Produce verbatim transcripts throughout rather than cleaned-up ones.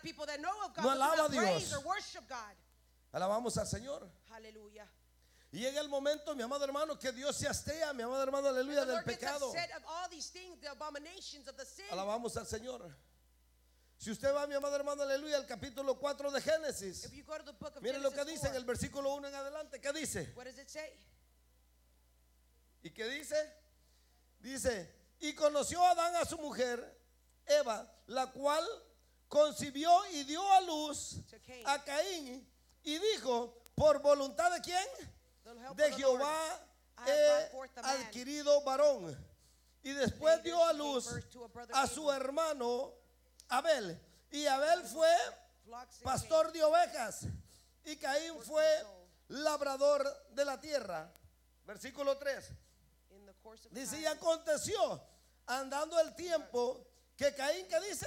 people that know of God No but do alaba not a praise Dios. or worship God. Alabamos al Señor. Hallelujah. Y llega el momento, mi amado hermano, que Dios se hastea, mi amado hermano, aleluya, And the del Lord gets pecado. upset of all these things, the abominations of the sin. Alabamos al Señor. Si usted va, mi amado hermano, aleluya, al capítulo cuatro de Génesis, If you go to the book of miren lo que Genesis dice en four, el versículo uno en adelante. ¿Qué dice? what does it say? ¿Y qué dice? Dice, y conoció Adán a su mujer, Eva, la cual concibió y dio a luz To Cain. a Caín, y dijo, por voluntad de quién? The help De of the Lord, Jehová I have he brought forth a man. adquirido varón. Y después Later dio a she gave luz birth to a brother a su Abel. hermano Abel. Y Abel fue Flocks and pastor de ovejas. Y Caín fue labrador de la tierra. Versículo tres. cane. In the course of Dice, y time, aconteció, andando el tiempo, que Caín, ¿qué dice?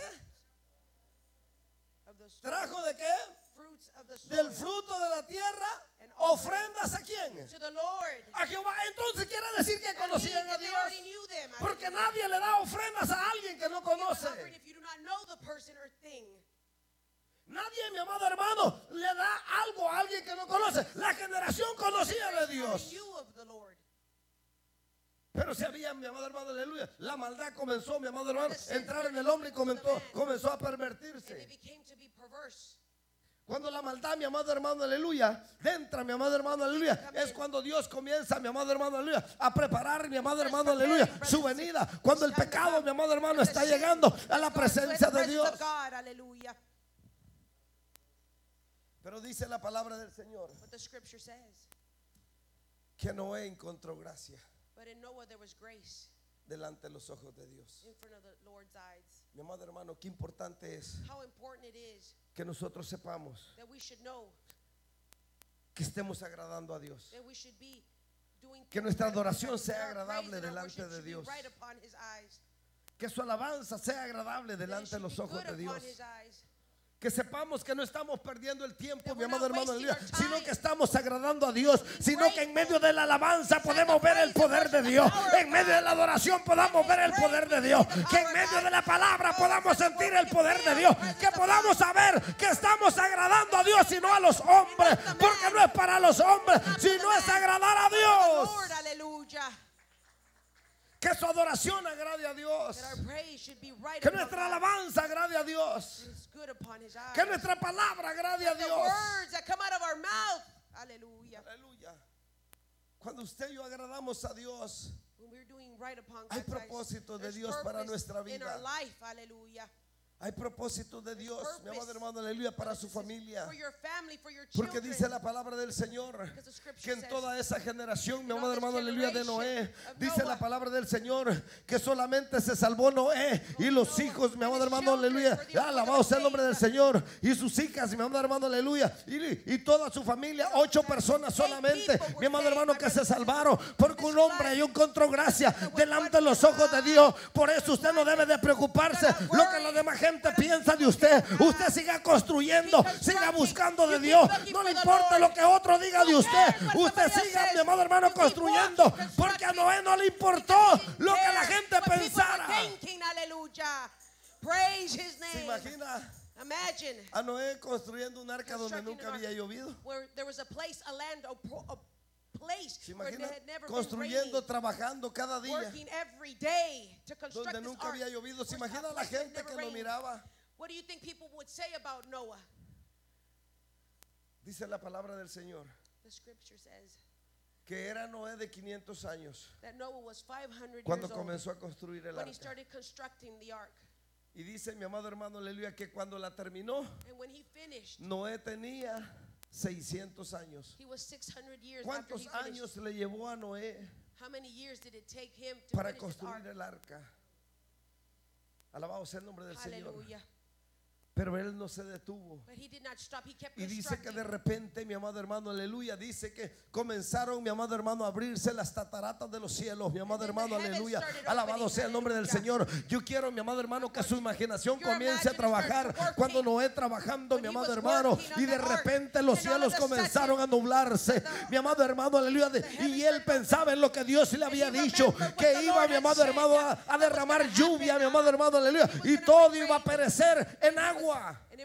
of the soil, ¿Trajo de qué? fruits of the Del soil fruto de la tierra, and ofrendas a quién? to the Lord. A Jehová. Entonces quiere decir que That means conocían a that they Dios. already knew them. Porque nadie le da ofrendas a alguien que no You give an conoce. offering if you do not know the person or thing. Nadie, mi amado hermano, le da algo a alguien que no conoce. La generación conocía de Dios. They knew of the Lord. Pero si había, mi amado hermano, aleluya, la maldad comenzó, mi amado hermano, a entrar en el hombre y comenzó, comenzó a And they pervertirse. became to be perverse. Cuando la maldad, mi amado hermano, aleluya, entra, mi amado hermano, aleluya, es cuando Dios comienza, mi amado hermano, aleluya, a preparar, mi amado hermano, aleluya, su venida. Cuando el pecado, mi amado hermano, está llegando a la presencia de Dios. Hallelujah. Pero dice la palabra del Señor But the scripture says, que Noé encontró gracia but in Noah there was grace delante de los ojos de Dios. in front of the Lord's eyes. Mi amado hermano, qué importante es How important it is que nosotros sepamos that we should know que estemos agradando a Dios. that we should be doing Que things nuestra right, adoración that sea our praise agradable and our delante worship de should be Dios. right upon His eyes. Que su alabanza sea agradable That it delante de should los be ojos good de upon Dios. His eyes. Que sepamos que no estamos perdiendo el tiempo, That mi we're amado not hermano, wasting aleluya, our sino time. que estamos agradando a Dios, sino que en grateful. medio de la alabanza podemos the ver el praise and poder de worship, Dios, the power of en medio de la adoración podamos ver el poder de Dios, que en medio de la palabra podamos sentir el poder de Dios, que podamos saber que estamos agradando a Dios y no a los hombres, porque no es para los hombres, sino es agradar a Dios. Lord, hallelujah. Que su adoración agrade a Dios, That our praise should be right que upon nuestra God. alabanza agrade a Dios, It's good upon His eyes. que nuestra palabra agrade a The Dios. words that come out of our mouth, hallelujah. Aleluya. Cuando usted y yo agradamos a Dios, When we're doing right upon hay God's eyes, propósito de there's Dios para purpose nuestra in vida. our life, hallelujah. Hay propósito de Dios, mi amado hermano, aleluya, para su familia. For your family, for your Porque children. dice la palabra del Señor Because the scripture que en says, toda esa generación, mi in amado all this hermano, aleluya, de Noé, generation of dice la Noah, palabra del Señor que solamente se salvó Noé y los Noah hijos, mi and amado his hermano, children aleluya, were the only alabado ones sea el nombre del saved. Señor, y sus hijas, mi amado hermano, aleluya, y, y toda su familia, ocho personas solamente, people were mi amado saved, hermano, my que se brothers and salvaron, sisters. porque un hombre y encontró gracia delante de los ojos de Dios. Por eso usted no debe de preocuparse lo que la demás gente piensa de usted. Usted siga construyendo, siga buscando de Dios. No le importa lo que otro diga de usted. Usted siga, mi amado hermano, construyendo, porque a Noé no le importó lo que la gente What people were pensara. thinking, hallelujah. Praise His ¿Se name. imagina Imagine a Noé construyendo un arca donde constructing nunca an ark había llovido? where there was a place, a land, a, pro- a place ¿Se where imagina it had never been construyendo, raining, trabajando cada día working every day to construct donde this nunca ark? había llovido? ¿Se Where's imagina a la place that gente never que lo rained? miraba? What do you think people would say about Noah? Dice la palabra del Señor The scripture says que era Noé de quinientos años that Noah was five hundred cuando years old comenzó a construir el when he arca. started constructing the ark. Y dice mi amado hermano, aleluya, que cuando la terminó, And when he finished, Noé tenía seiscientos años. he was six hundred years after ¿Cuántos he finished. años le llevó a Noé How many years did it take him to para finish his ark? construir el arca? Alabado sea el nombre del Señor. Hallelujah. Pero él no se detuvo. But he did not stop. He kept Y dice que constructing. de repente, mi amado hermano, aleluya, dice que comenzaron, mi amado hermano, a abrirse las cataratas de los cielos, mi amado And then the hermano, heavens aleluya. started Alabado opening, sea el nombre del hallelujah. Señor. Yo quiero, mi amado hermano, que su imaginación Your comience a imagination trabajar starts cuando working. Noé trabajando, When mi he amado was hermano, working on y de the ark, repente los and all cielos of a sudden, comenzaron a nublarse, mi amado hermano, aleluya. de- Y él pensaba en lo que Dios le había he dicho, remembered what que the iba, Lord mi had amado said, hermano, a, that a was derramar gonna lluvia, happen. mi amado hermano, aleluya. He was Y gonna todo bring iba a rain. perecer en agua.